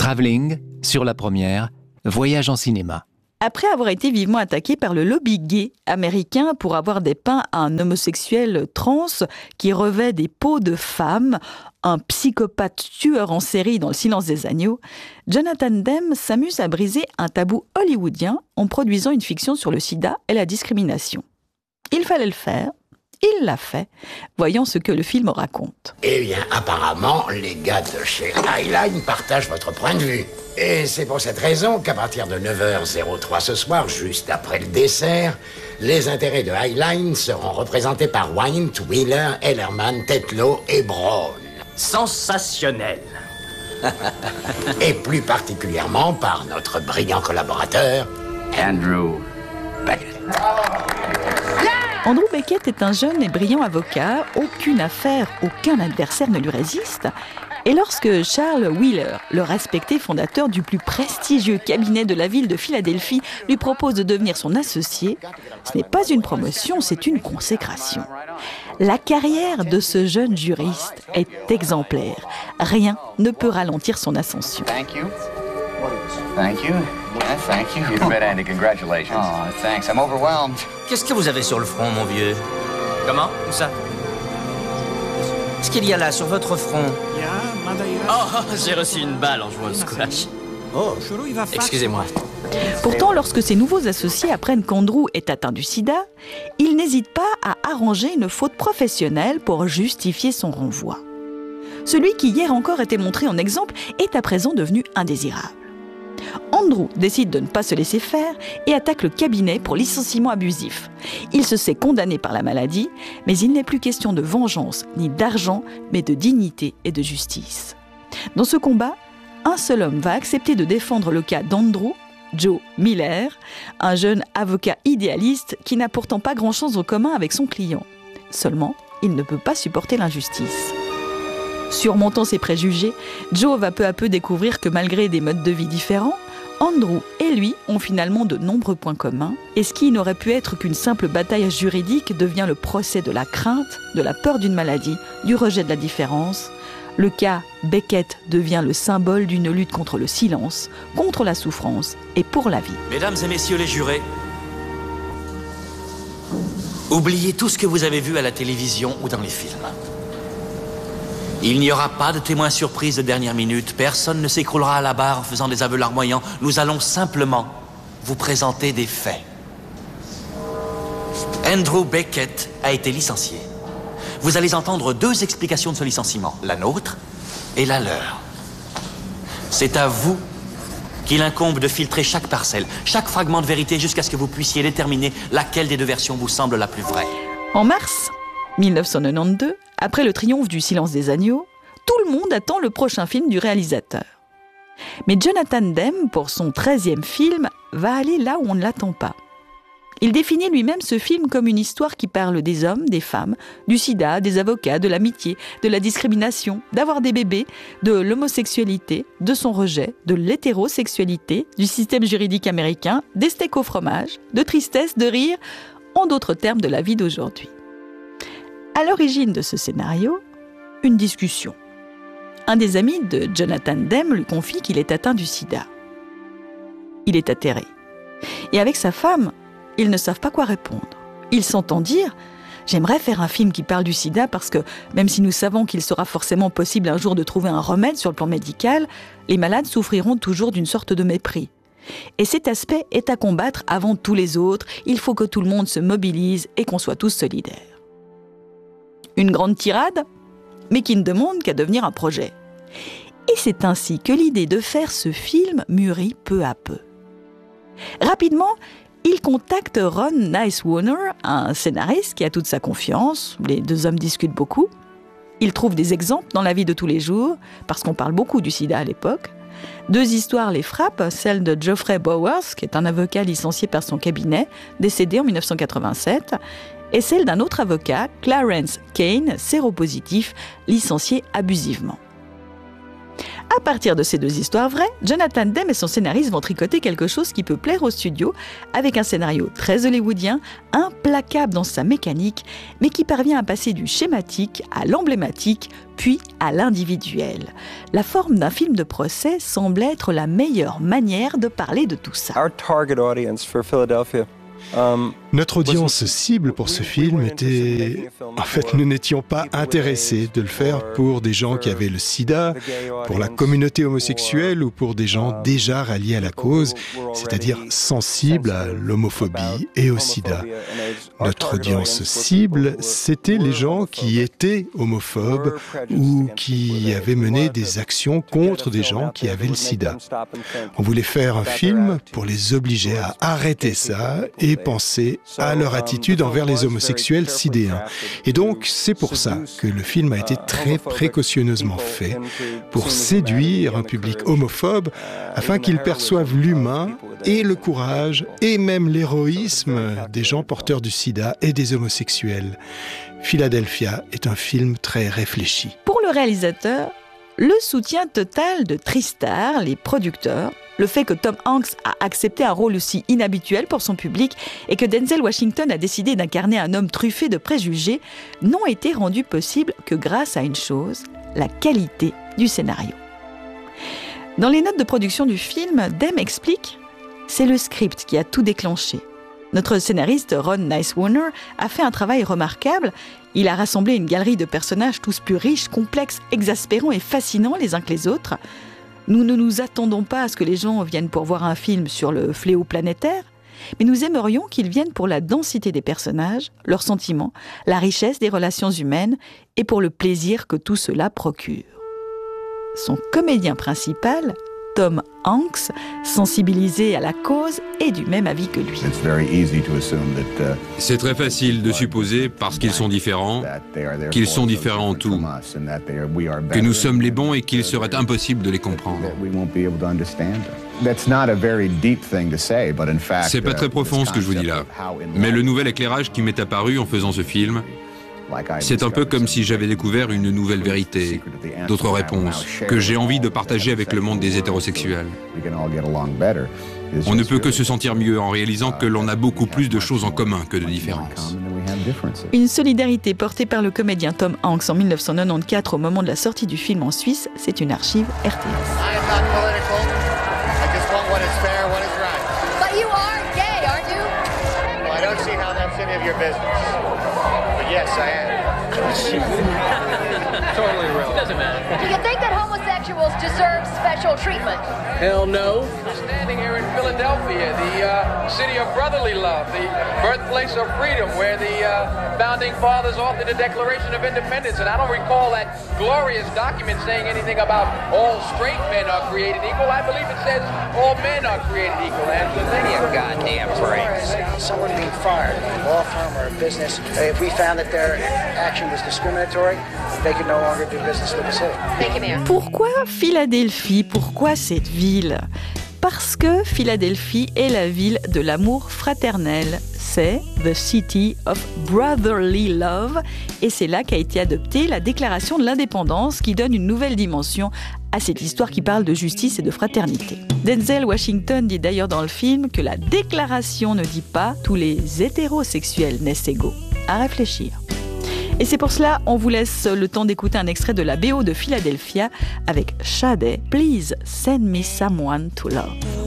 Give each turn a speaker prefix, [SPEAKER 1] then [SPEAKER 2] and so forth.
[SPEAKER 1] Travelling, sur la première, voyage en cinéma.
[SPEAKER 2] Après avoir été vivement attaqué par le lobby gay américain pour avoir dépeint un homosexuel trans qui revêt des peaux de femme, un psychopathe tueur en série dans Le Silence des agneaux, Jonathan Demme s'amuse à briser un tabou hollywoodien en produisant une fiction sur le sida et la discrimination. Il fallait le faire. Il l'a fait, voyons ce que le film raconte.
[SPEAKER 3] Eh bien, apparemment, les gars de chez Highline partagent votre point de vue. Et c'est pour cette raison qu'à partir de 9h03 ce soir, juste après le dessert, les intérêts de Highline seront représentés par Wynne, Wheeler, Ellerman, Tetlow et Brown.
[SPEAKER 4] Sensationnel.
[SPEAKER 3] Et plus particulièrement par notre brillant collaborateur,
[SPEAKER 4] Andrew Beckett.
[SPEAKER 2] Andrew Beckett est un jeune et brillant avocat, aucune affaire, aucun adversaire ne lui résiste. Et lorsque Charles Wheeler, le respecté fondateur du plus prestigieux cabinet de la ville de Philadelphie, lui propose de devenir son associé, ce n'est pas une promotion, c'est une consécration. La carrière de ce jeune juriste est exemplaire. Rien ne peut ralentir son ascension.
[SPEAKER 5] Thank you. Thank you. Yeah, thank you. You bet, Andy. Congratulations. Oh, thanks. I'm overwhelmed.
[SPEAKER 4] Qu'est-ce que vous avez sur le front, mon vieux? Comment? Où ça? Qu'est-ce qu'il y a là, sur votre front? Oh, j'ai reçu une balle en jouant au squash. Oh, excusez-moi.
[SPEAKER 2] Pourtant, lorsque ses nouveaux associés apprennent qu'Andrew est atteint du sida, ils n'hésitent pas à arranger une faute professionnelle pour justifier son renvoi. Celui qui hier encore était montré en exemple est à présent devenu indésirable. Andrew décide de ne pas se laisser faire et attaque le cabinet pour licenciement abusif. Il se sait condamné par la maladie, mais il n'est plus question de vengeance ni d'argent, mais de dignité et de justice. Dans ce combat, un seul homme va accepter de défendre le cas d'Andrew, Joe Miller, un jeune avocat idéaliste qui n'a pourtant pas grand-chose en commun avec son client. Seulement, il ne peut pas supporter l'injustice. Surmontant ses préjugés, Joe va peu à peu découvrir que malgré des modes de vie différents, Andrew et lui ont finalement de nombreux points communs, et ce qui n'aurait pu être qu'une simple bataille juridique devient le procès de la crainte, de la peur d'une maladie, du rejet de la différence. Le cas Beckett devient le symbole d'une lutte contre le silence, contre la souffrance et pour la vie.
[SPEAKER 4] Mesdames et messieurs les jurés, oubliez tout ce que vous avez vu à la télévision ou dans les films. Il n'y aura pas de témoins surprises de dernière minute. Personne ne s'écroulera à la barre en faisant des aveux larmoyants. Nous allons simplement vous présenter des faits. Andrew Beckett a été licencié. Vous allez entendre deux explications de ce licenciement, la nôtre et la leur. C'est à vous qu'il incombe de filtrer chaque parcelle, chaque fragment de vérité jusqu'à ce que vous puissiez déterminer laquelle des deux versions vous semble la plus vraie.
[SPEAKER 2] En mars 1992, après le triomphe du Silence des agneaux, tout le monde attend le prochain film du réalisateur. Mais Jonathan Demme, pour son 13e film, va aller là où on ne l'attend pas. Il définit lui-même ce film comme une histoire qui parle des hommes, des femmes, du sida, des avocats, de l'amitié, de la discrimination, d'avoir des bébés, de l'homosexualité, de son rejet, de l'hétérosexualité, du système juridique américain, des steaks au fromage, de tristesse, de rire, en d'autres termes de la vie d'aujourd'hui. À l'origine de ce scénario, une discussion. Un des amis de Jonathan Demme lui confie qu'il est atteint du sida. Il est atterré. Et avec sa femme, ils ne savent pas quoi répondre. Ils s'entendent dire « J'aimerais faire un film qui parle du sida parce que, même si nous savons qu'il sera forcément possible un jour de trouver un remède sur le plan médical, les malades souffriront toujours d'une sorte de mépris. Et cet aspect est à combattre avant tous les autres. Il faut que tout le monde se mobilise et qu'on soit tous solidaires. » Une grande tirade, mais qui ne demande qu'à devenir un projet. Et c'est ainsi que l'idée de faire ce film mûrit peu à peu. Rapidement, il contacte Ron Nicewarner, un scénariste qui a toute sa confiance. Les deux hommes discutent beaucoup. Il trouve des exemples dans la vie de tous les jours, parce qu'on parle beaucoup du sida à l'époque. Deux histoires les frappent, celle de Geoffrey Bowers, qui est un avocat licencié par son cabinet, décédé en 1987, et celle d'un autre avocat, Clarence Kane, séropositif, licencié abusivement. À partir de ces deux histoires vraies, Jonathan Demme et son scénariste vont tricoter quelque chose qui peut plaire au studio, avec un scénario très hollywoodien, implacable dans sa mécanique, mais qui parvient à passer du schématique à l'emblématique, puis à l'individuel. La forme d'un film de procès semble être la meilleure manière de parler de tout ça.
[SPEAKER 6] Our target audience for Philadelphia.
[SPEAKER 7] Notre audience cible pour ce film était... En fait, nous n'étions pas intéressés de le faire pour des gens qui avaient le sida, pour la communauté homosexuelle ou pour des gens déjà ralliés à la cause, c'est-à-dire sensibles à l'homophobie et au sida. Notre audience cible, c'était les gens qui étaient homophobes ou qui avaient mené des actions contre des gens qui avaient le sida. On voulait faire un film pour les obliger à arrêter ça et penser à leur attitude envers les homosexuels sidéens. Et donc, c'est pour ça que le film a été très précautionneusement fait, pour séduire un public homophobe, afin qu'ils perçoivent l'humain et le courage et même l'héroïsme des gens porteurs du sida et des homosexuels. Philadelphia est un film très réfléchi.
[SPEAKER 2] Pour le réalisateur, le soutien total de TriStar, les producteurs, le fait que Tom Hanks a accepté un rôle aussi inhabituel pour son public et que Denzel Washington a décidé d'incarner un homme truffé de préjugés n'ont été rendus possibles que grâce à une chose, la qualité du scénario. Dans les notes de production du film, Demme explique « C'est le script qui a tout déclenché. Notre scénariste Ron Nicewarner a fait un travail remarquable. Il a rassemblé une galerie de personnages tous plus riches, complexes, exaspérants et fascinants les uns que les autres. Nous ne nous attendons pas à ce que les gens viennent pour voir un film sur le fléau planétaire, mais nous aimerions qu'ils viennent pour la densité des personnages, leurs sentiments, la richesse des relations humaines et pour le plaisir que tout cela procure. » Son comédien principal, Tom Hanks, sensibilisé à la cause, est du même avis que lui.
[SPEAKER 8] C'est très facile de supposer, parce qu'ils sont différents en tout, que nous sommes les bons et qu'il serait impossible de les comprendre. C'est pas très profond ce que je vous dis là, mais le nouvel éclairage qui m'est apparu en faisant ce film, c'est un peu comme si j'avais découvert une nouvelle vérité, d'autres réponses, que j'ai envie de partager avec le monde des hétérosexuels. On ne peut que se sentir mieux en réalisant que l'on a beaucoup plus de choses en commun que de différences.
[SPEAKER 2] Une solidarité portée par le comédien Tom Hanks en 1994 au moment de la sortie du film en Suisse, c'est une archive RTS.
[SPEAKER 9] Yes, I am. Totally real. It doesn't matter. Do you think that homosexuals deserve special treatment?
[SPEAKER 10] Hell no. Standing here in Philadelphia, the city of brotherly love, the birthplace of freedom, where the founding fathers authored the Declaration of Independence, and I don't recall that glorious document saying anything about all straight men are created equal. I believe it says all men are created equal, Angela. Give me a goddamn break.
[SPEAKER 11] Someone being fired, a law firm or a business, if we found that their action was discriminatory, they could no longer do business with the city.
[SPEAKER 2] Pourquoi Philadelphie? Pourquoi cette ville? Parce que Philadelphie est la ville de l'amour fraternel. C'est The City of Brotherly Love. Et c'est là qu'a été adoptée la Déclaration de l'Indépendance qui donne une nouvelle dimension à cette histoire qui parle de justice et de fraternité. Denzel Washington dit d'ailleurs dans le film que la Déclaration ne dit pas « tous les hétérosexuels naissent égaux ». À réfléchir. Et c'est pour cela, on vous laisse le temps d'écouter un extrait de la BO de Philadelphia avec Sade, Please Send Me Someone to Love.